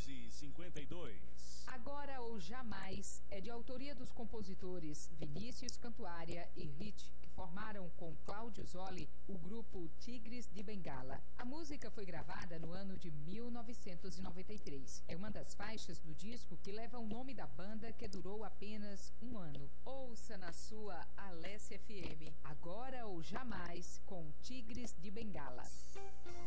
12h52. Agora ou Jamais é de autoria dos compositores Vinícius Cantuária e Hit, que formaram com Cláudio Zoli o grupo Tigres de Bengala. A música foi gravada no ano de 1993. É uma das faixas do disco que leva o nome da banda, que durou apenas um ano. Ouça na sua Alessia FM, Agora ou Jamais, com Tigres de Bengala.